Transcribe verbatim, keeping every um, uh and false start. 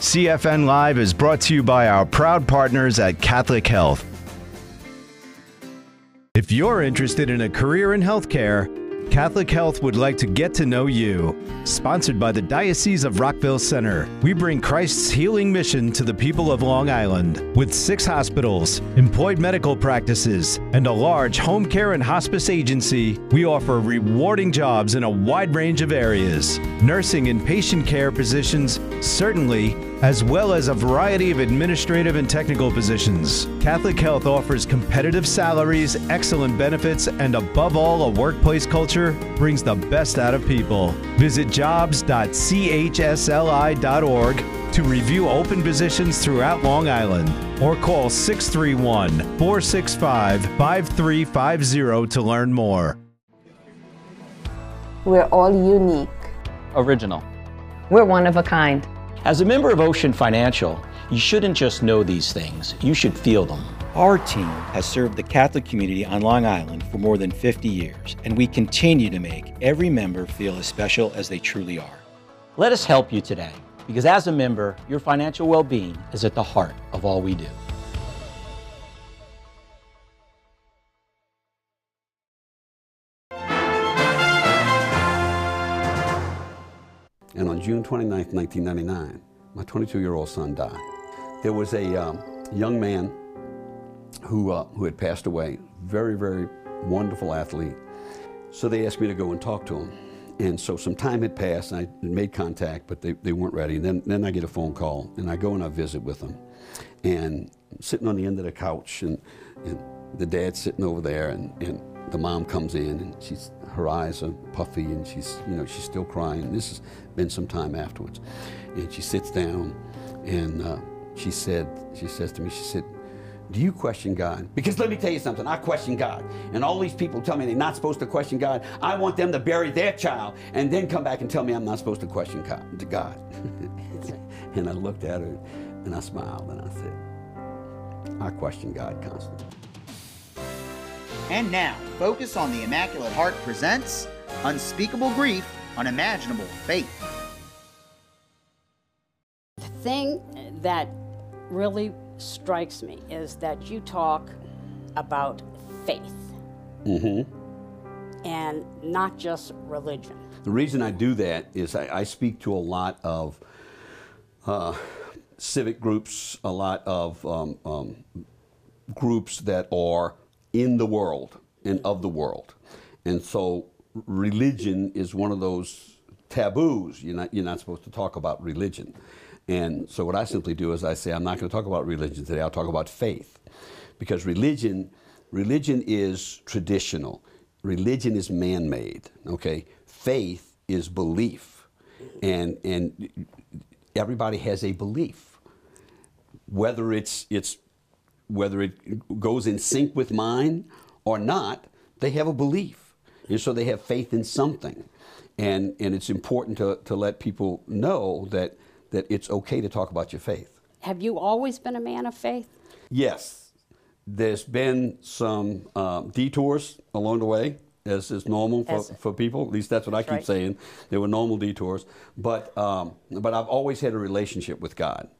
C F N Live is brought to you by our proud partners at Catholic Health. If you're interested in a career in healthcare, Catholic Health would like to get to know you. Sponsored by the Diocese of Rockville Center, we bring Christ's healing mission to the people of Long Island. With six hospitals, employed medical practices, and a large home care and hospice agency, we offer rewarding jobs in a wide range of areas. Nursing and patient care positions, certainly, as well as a variety of administrative and technical positions. Catholic Health offers competitive salaries, excellent benefits, and above all, a workplace culture brings the best out of people. Visit jobs dot c h s l i dot org to review open positions throughout Long Island, or call six three one, four six five, five three five zero to learn more. We're all unique. Original. We're one of a kind. As a member of Ocean Financial, you shouldn't just know these things, you should feel them. Our team has served the Catholic community on Long Island for more than fifty years, and we continue to make every member feel as special as they truly are. Let us help you today, because as a member, your financial well-being is at the heart of all we do. And on June twenty-ninth, nineteen ninety-nine, my twenty-two-year-old son died. There was a um, young man who, uh, who had passed away, very, very wonderful athlete. So they asked me to go and talk to him. And so some time had passed, and I made contact, but they, they weren't ready. And then, then I get a phone call, and I go and I visit with him. And I'm sitting on the end of the couch, and, and the dad's sitting over there, and, and the mom comes in, and she's, her eyes are puffy, and she's, you know, she's still crying. This has been some time afterwards. And she sits down, and uh, she said, she says to me, she said, "Do you question God?" Because let me tell you something, I question God. And all these people tell me they're not supposed to question God. I want them to bury their child and then come back and tell me I'm not supposed to question God. And I looked at her and I smiled and I said, I question God constantly. And now, Focus on the Immaculate Heart presents Unspeakable Grief, Unimaginable Faith. The thing that really strikes me is that you talk about faith. Mm-hmm. And not just religion. The reason I do that is I, I speak to a lot of uh, civic groups, a lot of um, um, groups that are in the world and of the world. And so religion is one of those taboos. You're not, you're not supposed to talk about religion. And so what I simply do is I say, I'm not going to talk about religion today, I'll talk about faith. Because religion, religion is traditional. Religion is man-made, okay? Faith is belief. And, and everybody has a belief. Whether it's, it's, whether it goes in sync with mine or not, they have a belief. And so they have faith in something. And, and it's important to, to let people know that that it's okay to talk about your faith. Have you always been a man of faith? Yes. There's been some um, detours along the way, as is normal for, for people. At least that's what that's I keep right. saying. There were normal detours. But, um, but I've always had a relationship with God.